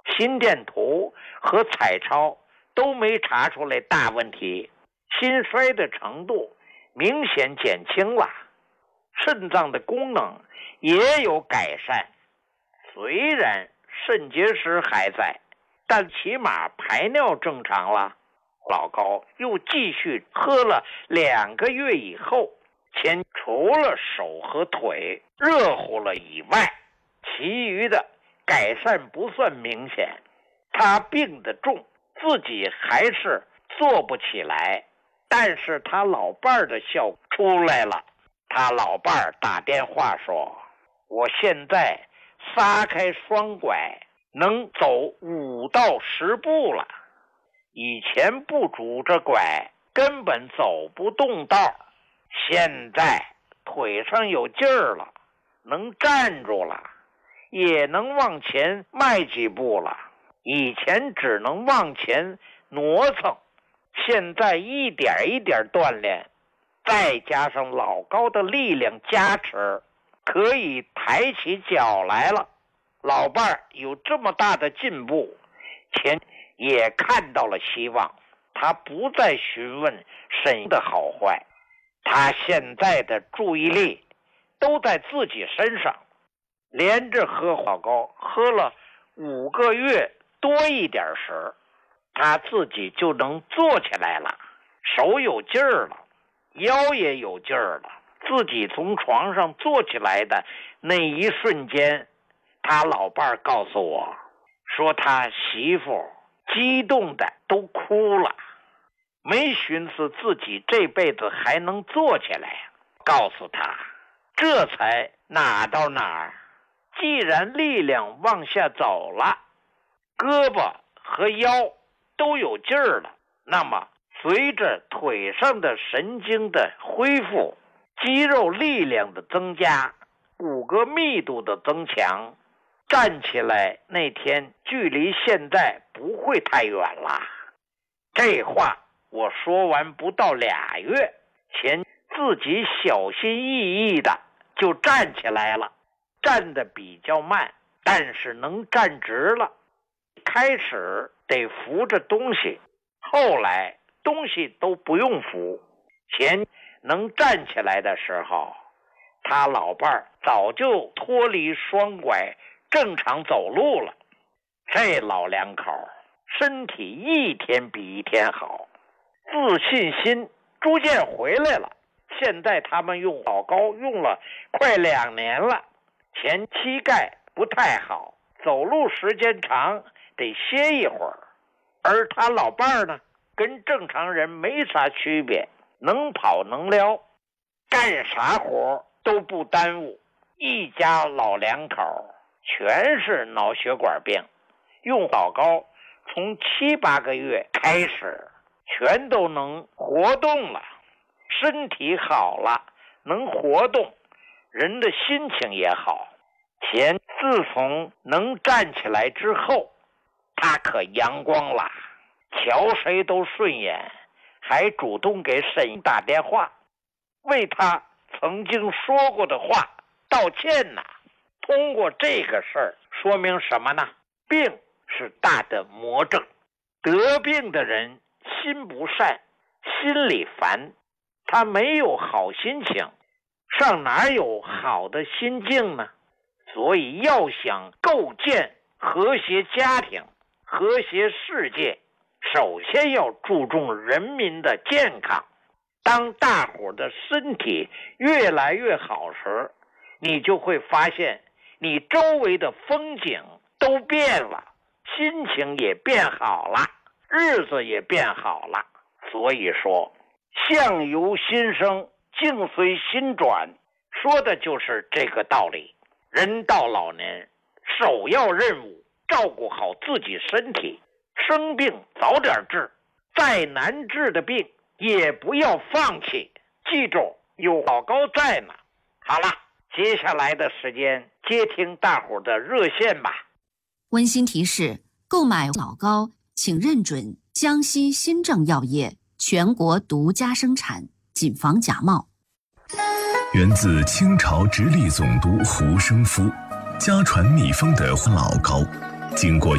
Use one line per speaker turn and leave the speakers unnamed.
心电图和彩超都没查出来大问题，心衰的程度明显减轻了，肾脏的功能也有改善。虽然肾结石还在，但起码排尿正常了。老高又继续喝了2个月以后，除了手和腿热乎了以外，其余的改善不算明显。他病得重，自己还是做不起来，但是他老伴儿的效果出来了。他老伴儿打电话说，我现在撒开双拐能走5到10步了，以前不拄着拐根本走不动道，现在腿上有劲儿了，能站住了，也能往前迈几步了。以前只能往前挪蹭，现在一点一点锻炼，再加上老高的力量加持，可以抬起脚来了。老伴儿有这么大的进步，钱也看到了希望。他不再询问沈的好坏，他现在的注意力都在自己身上。连着喝老高喝了5个月多一点时，他自己就能坐起来了，手有劲儿了，腰也有劲儿了。自己从床上坐起来的那一瞬间，他老伴儿告诉我说，他媳妇激动的都哭了，没寻思自己这辈子还能坐起来。告诉他，这才哪到哪儿，既然力量往下走了，胳膊和腰都有劲儿了，那么随着腿上的神经的恢复，肌肉力量的增加，骨骼密度的增强，站起来那天距离现在不会太远了。这话我说完不到2月，钱自己小心翼翼的就站起来了，站得比较慢，但是能站直了。开始得扶着东西，后来东西都不用扶。钱能站起来的时候，他老伴儿早就脱离双拐正常走路了。这老两口身体一天比一天好，自信心逐渐回来了。现在他们用老高用了快2年了，前膝盖不太好，走路时间长得歇一会儿。而他老伴儿呢，跟正常人没啥区别，能跑能撩，干啥活都不耽误。一家老两口全是脑血管病，用老高从7、8个月开始全都能活动了，身体好了，能活动，人的心情也好。钱自从能站起来之后，他可阳光了，瞧谁都顺眼，还主动给沈打电话，为他曾经说过的话道歉呢。通过这个事儿说明什么呢？病是大的魔症，得病的人心不善，心里烦，他没有好心情，上哪有好的心境呢？所以要想构建和谐家庭、和谐世界，首先要注重人民的健康。当大伙的身体越来越好时，你就会发现你周围的风景都变了，心情也变好了，日子也变好了。所以说，相由心生，境随心转，说的就是这个道理。人到老年，首要任务照顾好自己身体，生病早点治，再难治的病也不要放弃，记住有老高在呢。好了，接下来的时间接听大伙的热线吧。
温馨提示：购买老高请认准江西新政药业全国独家生产，谨防假冒。
源自清朝直隶总督胡生夫，家传秘方的老高，经过